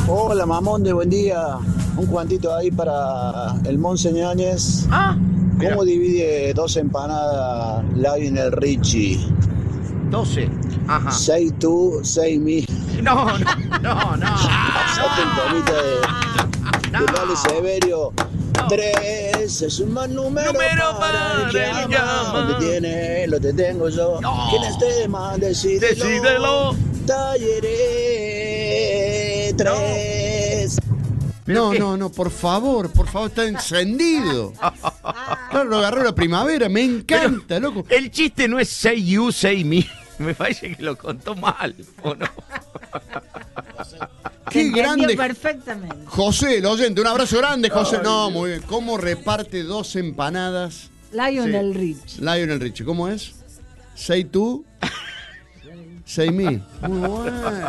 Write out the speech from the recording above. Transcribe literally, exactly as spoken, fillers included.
Hola, Mamonde, buen día. Un cuantito ahí para el Monse Ñáñez. Ah, mira. ¿Cómo divide dos empanadas Lionel Richie? doce. Ajá. Seis tú, seis mí. No, no, no, no. Pasate un temita de, No. de Dale Severio. Tres es un mal número, Número para el que para el que ama. ama. Donde tiene, lo te tengo yo. No. ¿Quién es tema? Decídelo. Decídelo. Talleré tres. No, qué? no, no, por favor, por favor, está encendido. Claro, lo agarró la primavera, me encanta, loco. El chiste no es say you, say me. Me parece que lo contó mal, ¿o no? Qué Entendió grande. perfectamente. José, el oyente, un abrazo grande, José. No, muy bien. ¿Cómo reparte dos empanadas Lionel Rich. Lionel Richie? ¿Cómo es? Say tú, say me. Muy bueno.